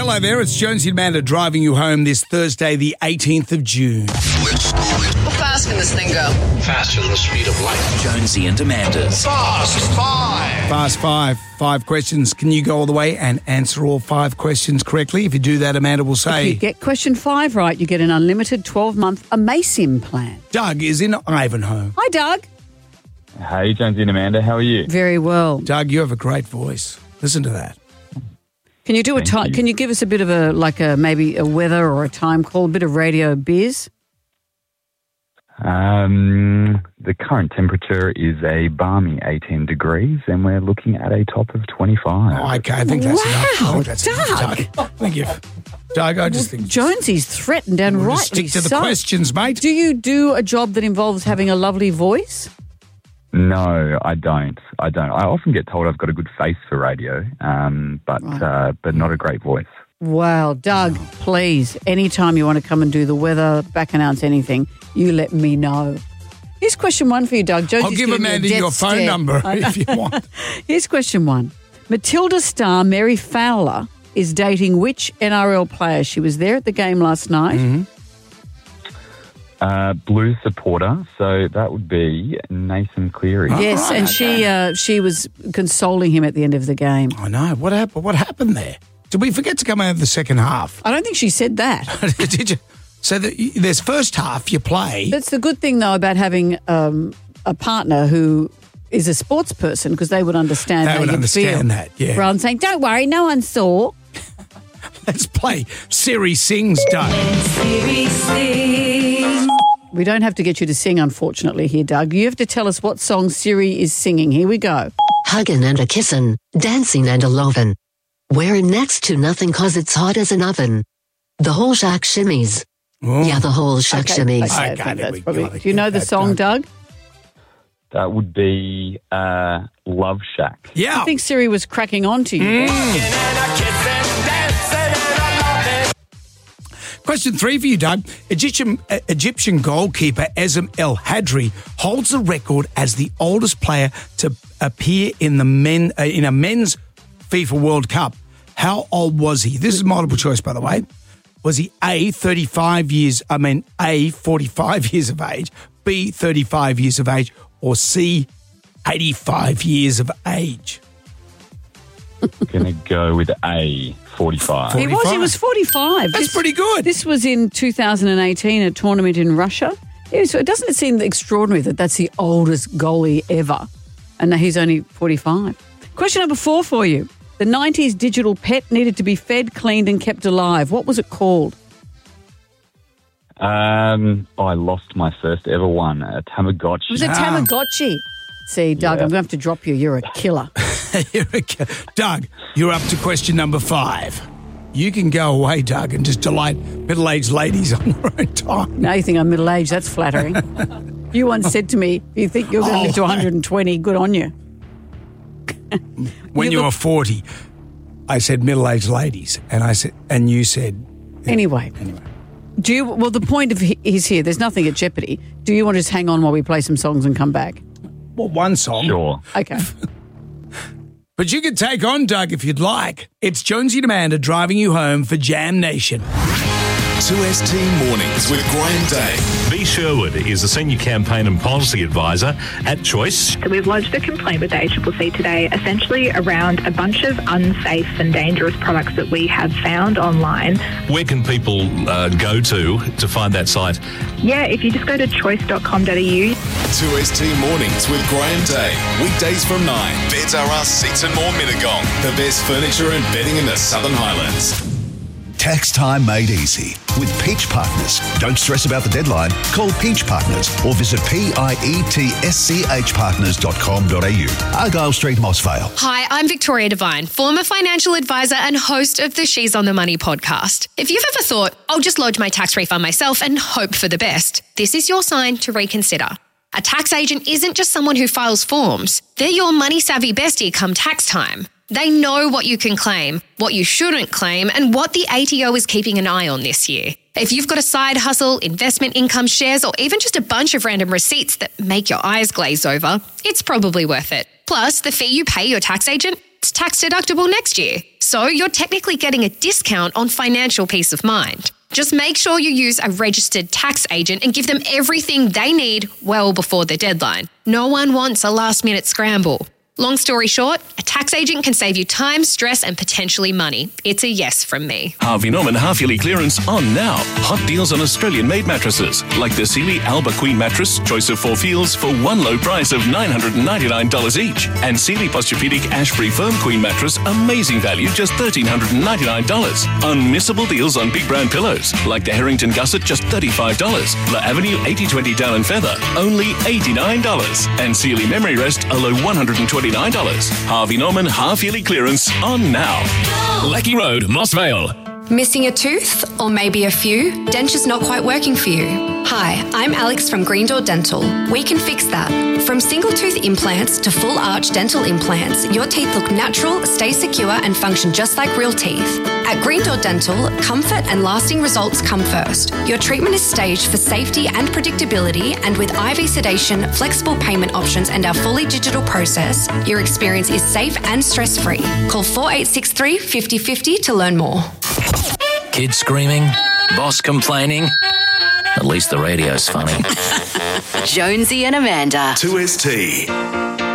Hello there, it's Jonesy and Amanda driving you home this Thursday, the 18th of June. How fast can this thing go? Faster than the speed of light. Jonesy and Amanda's Fast Five. Fast five. 5 questions. Can you go all the way and answer all 5 questions correctly? If you do that, Amanda will If say... you get question 5 right, you get an unlimited 12-month Amasim plan. Doug is in Ivanhoe. Hi, Doug. Hey, Jonesy and Amanda, how are you? Very well. Doug, you have a great voice. Listen to that. Can you do a time? Can you give us a bit of maybe a weather or a time call, a bit of radio biz? The current temperature is a balmy 18 degrees, and we're looking at a top of 25. Oh, okay, I think that's enough. I Wow, think that's enough, Doug. Thank you. Doug, I just think... Jonesy's threatened and We'll rightly just stick to the so. questions, mate. Do you do a job that involves having a lovely voice? No, I don't. I often get told I've got a good face for radio, but not a great voice. Wow, Doug, please, anytime you want to come and do the weather, back announce anything, you let me know. Here's question 1 for you, Doug. Jonesy's I'll give giving me a Amanda death your phone stare. number if you want. Here's question 1. Matilda star Mary Fowler is dating which NRL player? She was there at the game last night. Mm-hmm. Blues supporter, so that would be Nathan Cleary. Yes, and she was consoling him at the end of the game. I know. What happened? What happened there? Did we forget to come out of the second half? I don't think she said that. Did you? So there's first half, you play. That's the good thing, though, about having a partner who is a sports person, because they would understand They how would you understand feel. that, yeah. Rather than saying, don't worry, no one saw. Let's play Siri Sings, Doug. We don't have to get you to sing, unfortunately, here, Doug. You have to tell us what song Siri is singing. Here we go. Huggin' and a kissin', dancing and a lovin'. Wearing next to nothing 'cause it's hot as an oven. The whole shack shimmies. Oh. Yeah, the whole shack shimmies. I Okay, think there that's we probably. go. Do you know the That, song, Doug? That would be Love Shack. Yeah. I think Siri was cracking on to you. Question 3 for you, Doug. Egyptian goalkeeper Ezem El Hadri holds the record as the oldest player to appear in a men's FIFA World Cup. How old was he? This is multiple choice, by the way. Was he A, 45 years, A, 45 years of age, B, 35 years of age, or C, 85 years of age? Gonna go with A, 45. He was 45. That's pretty good. This was in 2018, a tournament in Russia. So doesn't it seem extraordinary that that's the oldest goalie ever? And he's only 45. Question number 4 for you. The 90s digital pet needed to be fed, cleaned and kept alive. What was it called? I lost my first ever one, a Tamagotchi. It was a Tamagotchi. See, Doug, Yeah. I'm going to have to drop you. You're a killer. Doug, you're up to question number 5. You can go away, Doug, and just delight middle-aged ladies on their own time. Now you think I'm middle-aged. That's flattering. You once said to me, you think you're going to live to 120. Good on you. When you were 40, I said middle-aged ladies, and you said... Anyway. Well, the point is here, there's nothing at jeopardy. Do you want to just hang on while we play some songs and come back? Well, one song. Sure. Okay. But you can take on Doug if you'd like. It's Jonesy and Amanda driving you home for Jam Nation. 2ST Mornings with Graham Day. B. Sherwood is the Senior Campaign and Policy Advisor at Choice. So we've lodged a complaint with the ACCC today, essentially around a bunch of unsafe and dangerous products that we have found online. Where can people go to find that site? Yeah, if you just go to choice.com.au. 2ST Mornings with Graham Day. Weekdays from 9. Beds R Us, Seats and More Mittagong. The best furniture and bedding in the Southern Highlands. Tax time made easy with Peach Partners. Don't stress about the deadline. Call Peach Partners or visit pietschpartners.com.au. Argyle Street, Mossvale. Hi, I'm Victoria Devine, former financial advisor and host of the She's on the Money podcast. If you've ever thought, I'll just lodge my tax refund myself and hope for the best, this is your sign to reconsider. A tax agent isn't just someone who files forms. They're your money-savvy bestie come tax time. They know what you can claim, what you shouldn't claim, and what the ATO is keeping an eye on this year. If you've got a side hustle, investment income, shares, or even just a bunch of random receipts that make your eyes glaze over, it's probably worth it. Plus, the fee you pay your tax agent, it's tax deductible next year. So you're technically getting a discount on financial peace of mind. Just make sure you use a registered tax agent and give them everything they need well before the deadline. No one wants a last-minute scramble. Long story short, a tax agent can save you time, stress, and potentially money. It's a yes from me. Harvey Norman half-yearly clearance on now. Hot deals on Australian-made mattresses, like the Sealy Alba Queen mattress, choice of 4 feels, for one low price of $999 each. And Sealy Posturepedic Ash-Free Firm Queen mattress, amazing value, just $1,399. Unmissable deals on big brand pillows, like the Harrington Gusset, just $35. La Avenue 8020 Down and Feather, only $89. And Sealy Memory Rest, a low $129. Harvey Norman half-yearly clearance on now. Lecky Road, Moss Vale. Missing a tooth or maybe a few? Dentures not quite working for you? Hi, I'm Alex from Green Door Dental. We can fix that. From single tooth implants to full arch dental implants, your teeth look natural, stay secure and function just like real teeth. At Green Door Dental, comfort and lasting results come first. Your treatment is staged for safety and predictability, and with IV sedation, flexible payment options and our fully digital process, your experience is safe and stress-free. Call 4863 5050 to learn more. Kids screaming, boss complaining. At least the radio's funny. Jonesy and Amanda. 2ST.